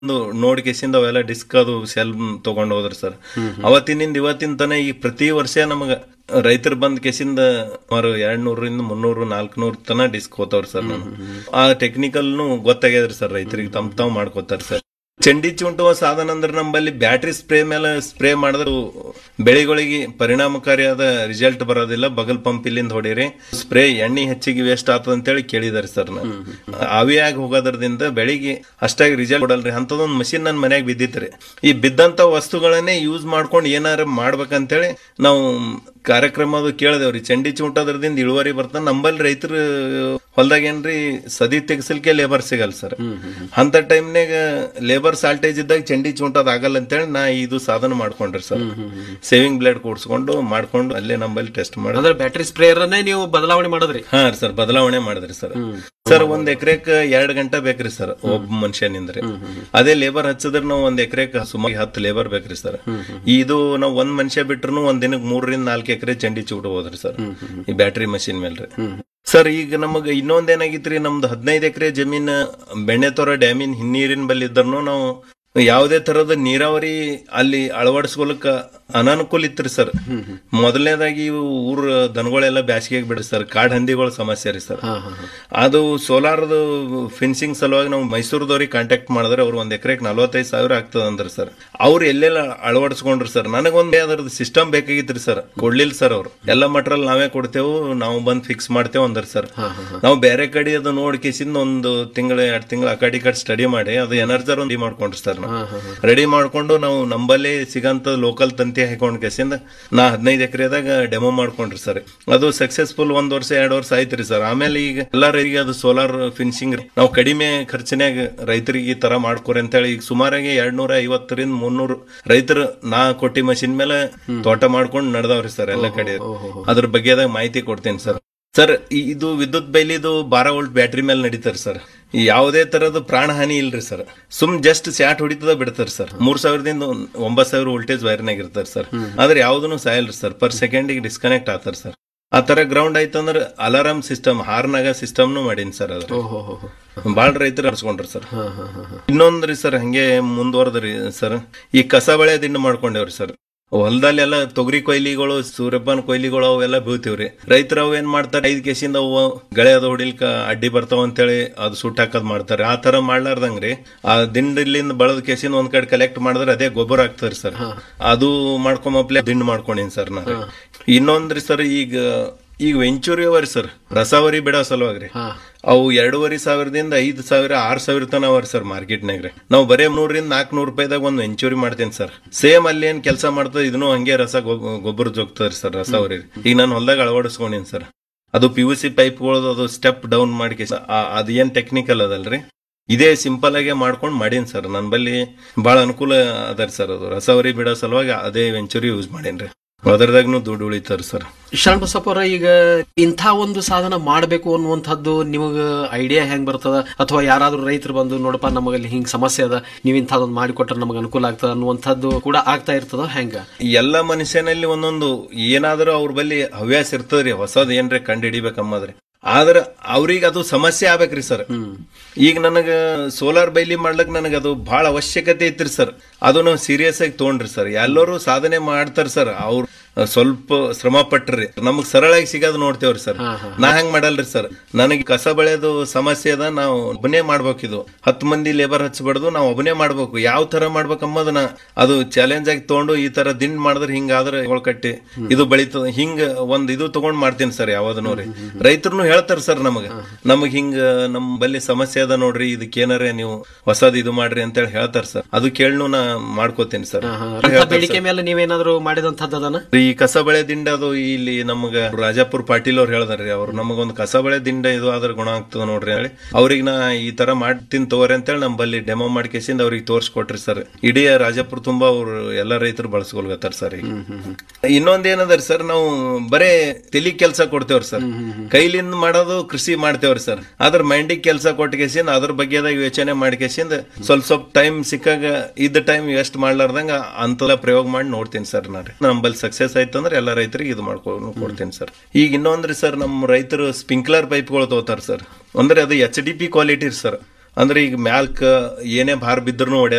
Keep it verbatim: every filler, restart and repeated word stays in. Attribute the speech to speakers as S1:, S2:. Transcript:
S1: ಒಂದು ನೋಡ್ ಕೇಸಿಂದ ಅವೆಲ್ಲ ಡಿಸ್ಕ್ ಅದು ಸೆಲ್ ತಗೊಂಡ್ ಹೋದ್ರಿ ಸರ್. ಅವತ್ತಿನಿಂದ ಇವತ್ತಿನ ತನ ಈ ಪ್ರತಿ ವರ್ಷ ನಮಗ ರೈತರು ಬಂದ್ ಕೇಸಿಂದ ಸುಮಾರು ಎರಡ್ ನೂರಿಂದ ಮುನ್ನೂರು ನಾಲ್ಕನೂರ್ ತನ ಡಿಸ್ಕ್ ಹೋತವ್ರಿ ಸರ್. ನಾನು ಆ ಟೆಕ್ನಿಕಲ್ನು ಗೊತ್ತಾಗ್ಯದ್ರಿ ಸರ್, ರೈತರಿಗೆ ತಮ್ ತಾವ್ ಮಾಡ್ಕೋತಾರ ಸರ್. ಚಂಡಿ ಚುಂಟುವ ಸಾಧನ ಅಂದ್ರೆ ನಮ್ಮಲ್ಲಿ ಬ್ಯಾಟ್ರಿ ಸ್ಪ್ರೇ ಮೇಲೆ ಸ್ಪ್ರೇ ಮಾಡಿದ್ರೆ ಬೆಳೆಗಳಿಗೆ ಪರಿಣಾಮಕಾರಿಯಾದ ರಿಸಲ್ಟ್ ಬರೋದಿಲ್ಲ, ಬಗಲ್ ಪಂಪ್ ಇಲ್ಲಿಂದ ಹೊಡೀರಿ ಸ್ಪ್ರೇ ಎಣ್ಣೆ ಹೆಚ್ಚಿಗೆ ವೇಸ್ಟ್ ಆಗ್ತದ ಅಂತೇಳಿ ಕೇಳಿದಾರೆ ಸರ್. ನಾನು ಆವಿಯಾಗಿ ಹೋಗೋದ್ರದಿಂದ ಬೆಳಿಗ್ಗೆ ಅಷ್ಟಾಗಿ ರಿಸಲ್ಟ್ ಕೊಡಲ್ರಿ. ಅಂತದೊಂದು ಮಷಿನ್ ನನ್ನ ಮನ್ಯಾಗ ಬಿದ್ದಿತ್ರಿ. ಈ ಬಿದ್ದಂತ ವಸ್ತುಗಳನ್ನೇ ಯೂಸ್ ಮಾಡ್ಕೊಂಡು ಏನಾರ ಮಾಡ್ಬೇಕಂತೇಳಿ ನಾವು ಕಾರ್ಯಕ್ರಮ ಕೇಳಿದೇವ್ರಿ. ಚಂಡಿ ಚುಂಟದ್ರದಿಂದ ಇಳುವರಿ ಬರ್ತಾನ. ನಂಬಲ್ಲಿ ರೈತರು ಹೊಲ್ದಾಗ ಏನ್ರಿ ಸದಿ ತೆಗಸಲಿಕ್ಕೆ ಲೇಬರ್ ಸಿಗಲ್ಲ ಸರ್. ಅಂತ ಟೈಮ್ನಾಗ ಲೇಬರ್ ಸಾಲ್ಟೇಜ್ ಇದ್ದಾಗ ಚಂಡಿ ಚುಂಟದ್ ಆಗಲ್ಲ ಅಂತೇಳಿ ನಾ ಇದು ಸಾಧನ ಮಾಡ್ಕೊಂಡ್ರಿ ಸರ್. ಸೇವಿಂಗ್ ಬ್ಲೇಡ್ ಕೂಡ್ಸ್ಕೊಂಡು ಮಾಡ್ಕೊಂಡು ಅಲ್ಲೇ ನಂಬಲ್ಲಿ ಟೆಸ್ಟ್ ಮಾಡಿ
S2: ಬ್ಯಾಟ್ರಿ ಸ್ಪ್ರೇಯರ್ ನೀವು ಬದಲಾವಣೆ ಮಾಡಿದ್ರಿ.
S1: ಹಾ ಸರ್, ಬದಲಾವಣೆ ಮಾಡಿದ್ರಿ ಸರ್. ಸರ್ ಒಂದ್ ಎಕರೆಕ್ ಎರಡ್ ಗಂಟೆ ಬೇಕ್ರಿ ಸರ್ ಒಬ್ಬ ಮನುಷ್ಯನಿಂದ್ರಿ. ಅದೇ ಲೇಬರ್ ಹಚ್ಚಿದ್ರೆ ನಾವು ಒಂದ್ ಎಕರೆಕ್ ಸುಮಾರು ಹತ್ತು ಲೇಬರ್ ಬೇಕ್ರಿ ಸರ್. ಇದು ನಾವ್ ಒಂದ್ ಮನುಷ್ಯ ಬಿಟ್ರು ಒಂದ್ ದಿನಕ್ಕೆ ಮೂರರಿಂದ ನಾಲ್ಕು ಎಕರೆ ಚಂಡಿ ಚೂಟ ಹೋದ್ರಿ ಸರ್ ಈ ಬ್ಯಾಟ್ರಿ ಮಷಿನ್ ಮೇಲ್ರಿ. ಸರ್ ಈಗ ನಮಗ ಇನ್ನೊಂದ್ ಏನಾಗಿತ್ರಿ, ನಮ್ದು ಹದಿನೈದು ಎಕರೆ ಜಮೀನ್ ಬೆಣ್ಣೆತೊರ ಡ್ಯಾಮಿನ್ ಹಿನ್ನೀರಿನ ಬಲ್ಲಿ ಇದ್ರೂ ನಾವು ಯಾವುದೇ ತರದ ನೀರಾವರಿ ಅಲ್ಲಿ ಅಳವಡಿಸ್ಕೊಳಕ ಅನಾನುಕೂಲ ಇತ್ರಿ ಸರ್. ಮೊದಲನೇದಾಗಿ ಊರ್ ದನಗಳೆಲ್ಲ ಬ್ಯಾಸಿಗೆಗೆ ಬಿಡ್ರಿ ಸರ್, ಕಾಡ್ ಹಂದಿಗಳ ಸಮಸ್ಯೆ ರೀ ಸರ್. ಅದು ಸೋಲಾರ್ದು ಫಿನ್ಸಿಂಗ್ ಸಲುವಾಗಿ ನಾವು ಮೈಸೂರದವ್ರಿಗೆ ಕಾಂಟ್ಯಾಕ್ಟ್ ಮಾಡಿದ್ರೆ ಅವ್ರು ಒಂದ್ ಎಕರೆಗೆ ನಲ್ವತ್ತೈದು ಸಾವಿರ ಆಗ್ತದ ಅಂದ್ರಿ ಸರ್. ಅವ್ರು ಎಲ್ಲೆಲ್ಲ ಅಳವಡಿಸ್ಕೊಂಡ್ರಿ ಸರ್. ನನಗೊಂದ್ ಅದ್ರದ್ದು ಸಿಸ್ಟಮ್ ಬೇಕಾಗಿತ್ರಿ ಸರ್, ಕೊಡ್ಲಿಲ್ಲ ಸರ್. ಅವ್ರು ಎಲ್ಲ ಮಟ್ರಲ್ ನಾವೇ ಕೊಡ್ತೇವು, ನಾವು ಬಂದ್ ಫಿಕ್ಸ್ ಮಾಡ್ತೇವೆ ಅಂದ್ರಿ ಸರ್. ನಾವು ಬೇರೆ ಕಡೆ ಅದು ನೋಡ್ಕೇಸಿಂದ ಒಂದು ತಿಂಗಳ ಎರಡ್ ತಿಂಗಳ ಆ ಕಡೆ ಕಡೆ ಸ್ಟಡಿ ಮಾಡಿ ಅದು ಎನರ್ಜರ್ ರೆಡಿ ಮಾಡ್ಕೊಂಡ್ರಿ ಸರ್. ರೆಡಿ ಮಾಡ್ಕೊಂಡು ನಾವು ನಂಬಲ್ಲಿ ಸಿಗಂತ ಲೋಕಲ್ ತಂತಿ ಹಾಕೊಂಡ್ ಕೇಸಿಂದ ನಾ ಹದಿನೈದು ಎಕರೆದಾಗ ಡೆಮೋ ಮಾಡ್ಕೊಂಡ್ರಿ ಸರ್. ಅದು ಸಕ್ಸಸ್ಫುಲ್ ಒಂದ್ ವರ್ಷ ಎರಡ್ ವರ್ಷ ಆಯ್ತ್ರಿ ಸರ್. ಆಮೇಲೆ ಈಗ ಎಲ್ಲರಿಗೆ ಅದು ಸೋಲಾರ್ ಫಿನಿಶಿಂಗ್ ನಾವು ಕಡಿಮೆ ಖರ್ಚಿನಾಗ ರೈತರಿಗೆ ಈ ತರ ಮಾಡ್ಕೊರಿ ಅಂತ ಹೇಳಿ ಈಗ ಸುಮಾರಾಗಿ ಎರಡ್ ನೂರ ಐವತ್ತರಿಂದ ಮುನ್ನೂರು ರೈತರು ನಾ ಕೊಟ್ಟಿ ಮಷಿನ್ ಮೇಲೆ ತೋಟ ಮಾಡ್ಕೊಂಡು ನಡೆದವ್ರಿ ಸರ್ ಎಲ್ಲ ಕಡೆ. ಅದ್ರ ಬಗ್ಗೆದಾಗ ಮಾಹಿತಿ ಕೊಡ್ತೇನೆ ಸರ್. ಸರ್ ಇದು ವಿದ್ಯುತ್ ಬೈಲಿದು ಬಾರ ವೋಲ್ಟ್ ಬ್ಯಾಟ್ರಿ ಮೇಲೆ ನಡೀತಾರ ಸರ್. ಯಾವುದೇ ತರದ ಪ್ರಾಣ ಹಾನಿ ಇಲ್ರಿ ಸರ್. ಸುಮ್ ಜಸ್ಟ್ ಸ್ಯಾಟ್ ಹೊಡಿತದ ಬಿಡ್ತಾರ ಸರ್. ಮೂರ್ ಸಾವಿರದಿಂದ ಒಂಬತ್ ಸಾವಿರ ವೋಲ್ಟೇಜ್ ವೈರ್ನಾಗ ಇರ್ತಾರ ಸರ್. ಆದ್ರೆ ಯಾವ್ದನು ಸಾಯಲ್ರಿ ಸರ್. ಪರ್ ಸೆಕೆಂಡ್ ಡಿಸ್ಕನೆಕ್ಟ್ ಆಗ್ತಾರ ಸರ್. ಆ ತರ ಗ್ರೌಂಡ್ ಆಯ್ತಂದ್ರ ಅಲಾರಾಮ್ ಸಿಸ್ಟಮ್ ಹಾರ್ನಾಗ ಸಿಸ್ಟಮ್ನು ಮಾಡೀನಿ ಸರ್. ಅದ್ರ ಬಾಳ ರೈತರು ಅರ್ಸ್ಕೊಂಡ್ರಿ ಸರ್. ಇನ್ನೊಂದ್ರಿ ಸರ್ ಹಂಗೆ ಮುಂದುವರೆದ್ರಿ ಸರ್, ಈ ಕಸ ಬಳೆ ದಿಂಡು ಮಾಡ್ಕೊಂಡೇವ್ರಿ ಸರ್. ಹೊಲದಲ್ಲಿ ಎಲ್ಲ ತೊಗರಿ ಕೊಯ್ಲಿಗಳು ಸೂರ್ಯಪಾನ ಕೊಯ್ಲಿಗಳು ಅವೆಲ್ಲ ಬೀಳ್ತಿವ್ರಿ. ರೈತರು ಅವ್ ಏನ್ ಮಾಡ್ತಾರೆ, ಐದ್ ಕೇಸಿಂದ ಅವು ಗಳೆ ಅದು ಹೊಡಿಲ್ಕ ಅಡ್ಡಿ ಬರ್ತಾವ ಅಂತೇಳಿ ಅದು ಸುಟ್ಟ ಹಾಕದ್ ಮಾಡ್ತಾರೆ. ಆ ತರ ಮಾಡ್ಲಾರ್ದಂಗ್ರಿ ಆ ದಿಂಡಿಲಿಂದ ಬಳದ ಕೇಸಿಂದ ಒಂದ್ ಕಡೆ ಕಲೆಕ್ಟ್ ಮಾಡಿದ್ರೆ ಅದೇ ಗೊಬ್ಬರ ಆಗ್ತದ್ರಿ ಸರ್. ಅದು ಮಾಡ್ಕೊಂಬಪ್ಲೆ ದಿಂಡ್ ಮಾಡ್ಕೊಂಡಿನಿ ಸರ್ ನಾನು. ಇನ್ನೊಂದ್ರಿ ಸರ್, ಈಗ ಈಗ ವೆಂಚೂರಿ ಅವರಿ ಸರ್, ರಸಾವರಿ ಬಿಡೋ ಸಲುವಾಗ್ರಿ ಅವು ಎರಡೂವರೆ ಸಾವಿರದಿಂದ ಐದ್ ಸಾವಿರ ಆರ್ ಸಾವಿರ ತನ ಅವರಿ ಸರ್ ಮಾರ್ಕೆಟ್ನಾಗ್ರಿ. ನಾವು ಬರೇ ನೂರರಿಂದ ನಾಲ್ಕನೂರು ರೂಪಾಯಿದಾಗ ಒಂದ್ ವೆಂಚೂರಿ ಮಾಡ್ತೇನೆ ಸರ್. ಸೇಮ್ ಅಲ್ಲಿ ಏನ್ ಕೆಲಸ ಮಾಡ್ತದ ಇದನ್ನು ಹಂಗೆ ರಸ ಗೊಬ್ಬರ ಜೋಗ್ತದ್ರಿ ಸರ್ ರಸಾವರಿ. ಈಗ ನಾನು ಹೊಲದಾಗ ಅಳವಡಿಸ್ಕೊಂಡಿನಿ ಸರ್. ಅದು ಪಿ ಯು ಸಿ ಪೈಪ್ಗಳದು ಅದು ಸ್ಟೆಪ್ ಡೌನ್ ಮಾಡಿ ಅದ್ ಏನ್ ಟೆಕ್ನಿಕಲ್ ಅದಲ್ರಿ, ಇದೇ ಸಿಂಪಲ್ ಆಗಿ ಮಾಡ್ಕೊಂಡ್ ಮಾಡೀನಿ ಸರ್. ನನ್ ಬಲ್ಲಿ ಬಹಳ ಅನುಕೂಲ ಅದರಿ ಸರ್. ಅದು ರಸಾವರಿ ಬಿಡೋ ಸಲುವಾಗಿ ಅದೇ ವೆಂಚೂರಿ ಯೂಸ್ ಮಾಡೇನ್ರಿ. ಅದರದಾಗ್ನು ದುಡ್ಡು ಉಳಿತಾರ ಸರ್.
S2: ಶರಣ್ ಬಸಪ್ಪ ಅವರ, ಈಗ ಇಂಥ ಒಂದು ಸಾಧನ ಮಾಡಬೇಕು ಅನ್ನುವಂಥದ್ದು ನಿಮಗ ಐಡಿಯಾ ಹೆಂಗ್ ಬರ್ತದ, ಅಥವಾ ಯಾರಾದ್ರೂ ರೈತರು ಬಂದು ನೋಡಪ್ಪ ನಮಗಲ್ಲಿ ಹಿಂಗ್ ಸಮಸ್ಯೆ ಅದ, ನೀವ್ ಇಂಥದೊಂದು ಮಾಡಿಕೊಟ್ರೆ ನಮಗ ಅನುಕೂಲ ಆಗ್ತದ ಅನ್ನುವಂಥದ್ದು ಕೂಡ ಆಗ್ತಾ ಇರ್ತದ ಹೆಂಗ?
S1: ಎಲ್ಲ ಮನುಷ್ಯನಲ್ಲಿ ಒಂದೊಂದು ಏನಾದ್ರೂ ಅವ್ರ ಬಲ್ಲಿ ಹವ್ಯಾಸ ಇರ್ತದ್ರಿ, ಹೊಸದ್ ಏನ್ರಿ ಕಂಡು ಹಿಡಿಬೇಕಮ್ಮದ್ರಿ. ಆದ್ರ ಅವ್ರಿಗೆ ಅದು ಸಮಸ್ಯೆ ಆಗ್ಬೇಕ್ರಿ ಸರ್. ಈಗ ನನಗ ಸೋಲಾರ್ ಬೈಲಿ ಮಾಡ್ಲಕ್ ನನಗ ಅದು ಬಹಳ ಅವಶ್ಯಕತೆ ಐತ್ರಿ ಸರ್. ಅದು ನಾವು ಸೀರಿಯಸ್ ಆಗಿ ತಗೊಂಡ್ರಿ ಸರ್. ಎಲ್ಲರೂ ಸಾಧನೆ ಮಾಡ್ತಾರ ಸರ್. ಅವ್ರು ಸ್ವಲ್ಪ ಶ್ರಮ ಪಟ್ರಿ, ನಮಗ್ ಸರಳಾಗಿ ಸಿಗೋದು ನೋಡ್ತೇವ್ರಿ ಸರ್. ನಾ ಹಂಗ್ ಮಾಡಲ್ರಿ ಸರ್. ನನಗೆ ಕಸ ಬೆಳೆದು ಸಮಸ್ಯೆ ಅದ, ನಾವು ಒಬ್ಬನೇ ಮಾಡ್ಬೇಕು. ಇದು ಹತ್ತು ಮಂದಿ ಲೇಬರ್ ಹಚ್ಚಬಾರ್ದು, ನಾವು ಒಬ್ಬನೇ ಮಾಡ್ಬೇಕು. ಯಾವ ತರ ಮಾಡ್ಬೇಕಂಬದನ್ನ ಅದು ಚಾಲೆಂಜ್ ಆಗಿ ತಗೊಂಡು ಈ ತರ ದಿಂಡ್ ಮಾಡಿದ್ರೆ ಹಿಂಗಾದ್ರೆ ಕಟ್ಟಿ ಇದು ಬೆಳೀತದ, ಹಿಂಗ ಒಂದ್ ಇದು ತಗೊಂಡ್ ಮಾಡ್ತೀನಿ ಸರ್. ಯಾವ್ದನೂ ರೀ ರೈತರು ಹೇಳ್ತಾರ ಸರ್ ನಮಗ ನಮಗ್ ಹಿಂಗ ನಮ್ ಬಲ್ಲಿ ಸಮಸ್ಯೆ ಅದ ನೋಡ್ರಿ, ಇದಕ್ಕೇನಾರ ನೀವು ಹೊಸದ್ ಇದು ಮಾಡ್ರಿ ಅಂತ ಹೇಳಿ ಹೇಳ್ತಾರ ಸರ್. ಅದು ಕೇಳ್ನು ನಾ ಮಾಡ್ಕೋತೀನಿ ಸರ್.
S2: ಬೇಡಿಕೆ ಮೇಲೆ ನೀವೇನಾದ್ರು ಮಾಡಿದಂತದ್ದನ
S1: ಈ ಕಸ ಬಳೆ ದಿಂಡ ಅದು ಇಲ್ಲಿ ನಮಗ ರಾಜಾಪುರ್ ಪಾಟೀಲ್ ಅವ್ರು ಹೇಳ್ದಾರ್ರಿ. ಅವ್ರು ನಮಗೊಂದು ಕಸ ಬಳೆ ದಿಂಡ ಇದು ಆದ್ರ ಗುಣ ಆಗ್ತದ ನೋಡ್ರಿ ಹೇಳಿ ಅವ್ರಿಗೆ ನಾ ಈ ತರ ಮಾಡ್ತೀನಿ ತಗೋರಿ ಅಂತೇಳಿ ನಮ್ ಬಲ್ಲಿ ಡೆಮೋ ಮಾಡ್ಕೇಸಿಂದ ಅವ್ರಿಗೆ ತೋರ್ಸ್ಕೊಟ್ರಿ ಸರ್. ಇಡೀ ರಾಜಾಪುರ್ ತುಂಬಾ ಅವ್ರು ಎಲ್ಲಾ ರೈತರು ಬಳಸ್ಕೊಳ್ಗತ್ತಾರ ಸರ್. ಈಗ ಇನ್ನೊಂದ್ ಏನದರಿ ಸರ್, ನಾವು ಬರೇ ತೆಲಿ ಕೆಲ್ಸ ಕೊಡ್ತೇವ್ರಿ ಸರ್. ಕೈಲಿಂದ ಮಾಡೋದು ಕೃಷಿ ಮಾಡ್ತೇವ್ರಿ ಸರ್. ಅದ್ರ ಮೈಂಡಿಗೆ ಕೆಲಸ ಕೊಟ್ಕೇಸಿಂದ ಅದ್ರ ಬಗ್ಗೆದಾಗ ಯೋಚನೆ ಮಾಡ್ಕೇಸಿಂದ ಸ್ವಲ್ಪ ಸ್ವಲ್ಪ ಟೈಮ್ ಸಿಕ್ಕಾಗ ಇದ್ದ ಟೈಮ್ ವೇಸ್ಟ್ ಮಾಡ್ಲಾರ್ದಂಗ ಅಂತೆಲ್ಲ ಪ್ರಯೋಗ ಮಾಡಿ ನೋಡ್ತೀನಿ ಸರ್. ನಾ ನಮ್ಮಲ್ಲಿ ಸಕ್ಸಸ್ ಆಯ್ತಂದ್ರೆ ಎಲ್ಲ ರೈತರಿಗೆ ಇದು ಮಾಡ್ಕೊಂಡು ಕೊಡ್ತೀನಿ ಸರ್. ಈಗ ಇನ್ನೊಂದ್ರಿ ಸರ್, ನಮ್ಮ ರೈತರು ಸ್ಪ್ರಿಂಕ್ಲರ್ ಪೈಪ್ಗಳು ತಗೋತಾರ ಸರ್. ಅಂದ್ರೆ ಅದು H D P quality sir. ಅಂದ್ರೆ ಈಗ ಮ್ಯಾಲ್ಕ್ ಏನೇ ಭಾರ ಬಿದ್ರೂ